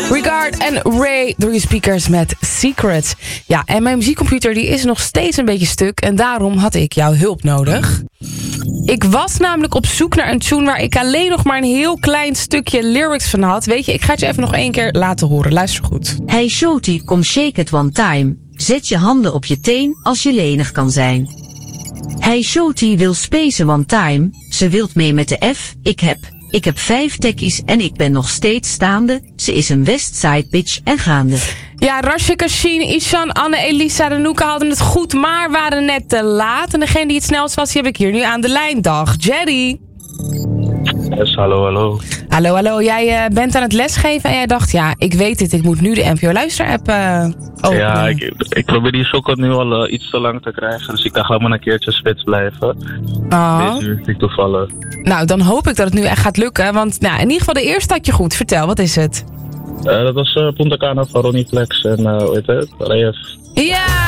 Regard en Ray door je speakers met Secrets. Ja, en mijn muziekcomputer die is nog steeds een beetje stuk en daarom had ik jouw hulp nodig. Ik was namelijk op zoek naar een tune waar ik alleen nog maar een heel klein stukje lyrics van had. Weet je, ik ga het je even nog 1 keer laten horen. Luister goed. Hey shorty, kom shake it one time. Zet je handen op je teen als je lenig kan zijn. Hey shorty wil spacen one time. Ze wilt mee met de F. Ik heb 5 tekkies en ik ben nog steeds staande. Ze is een Westside bitch en gaande. Ja, Rasje, Kashien, Ishan, Anne, Elisa, Renouka hadden het goed, maar waren net te laat. En degene die het snelst was, die heb ik hier nu aan de lijn. Dag, Jerry. Yes, hallo. Hallo. Jij bent aan het lesgeven en jij dacht, ja, ik weet dit. Ik moet nu de NPO Luister-app openen. Ja, ik probeer die socket nu al iets te lang te krijgen. Dus ik kan gewoon maar een keertje spits blijven. Deze uur vind ik toevallig. Nou, dan hoop ik dat het nu echt gaat lukken. Want nou, in ieder geval de eerste had je goed. Vertel, wat is het? Dat was Punta Cana van Ronnie Flex en hoe heet het? Reyes. Ja,